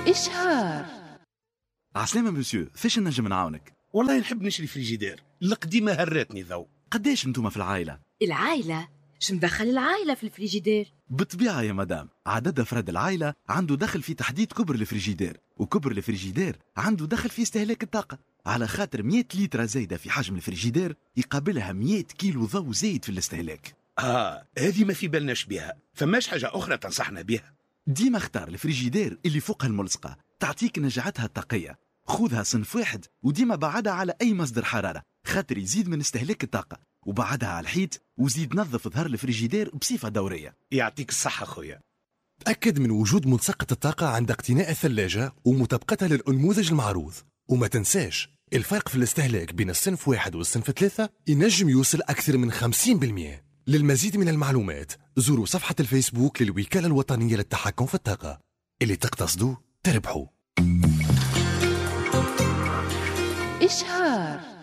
إشهار. عسلامة مسيو، فاش نجم نعاونك؟ والله نحب نشري فريجيدير، القديمة هرتني ذو. قداش انتوما في العائلة؟ العائلة؟ شو مدخل العائلة في الفريجيدير؟ بالطبيعة يا مدام، عدد أفراد العائلة عنده دخل في تحديد كبر الفريجيدير، وكبر الفريجيدير عنده دخل في استهلاك الطاقة. على خاطر 100 لتر زايدة في حجم الفريجيدير يقابلها 100 كيلو ضوء زايد في الاستهلاك. هذه ما في بالناش بها، فماش حاجة أخرى تنصحنا بها؟ ديما اختار الفريجيدير اللي فوقها الملصقة، تعطيك نجعتها الطاقية. خذها صنف واحد وديما بعدها على أي مصدر حرارة، خاطر يزيد من استهلاك الطاقة، وبعدها على الحيط، وزيد نظف ظهر الفريجيدير بصفة دورية. يعطيك الصحة خويا. تأكد من وجود ملصقة الطاقة عند اقتناء الثلاجة ومطابقتها للأنموذج المعروض. وما تنساش الفرق في الاستهلاك بين الصنف 1 والصنف 3 ينجم يوصل أكثر من 50%. للمزيد من المعلومات زوروا صفحة الفيسبوك للوكالة الوطنية للتحكم في الطاقة. اللي تقتصدوا تربحوا. إشهار.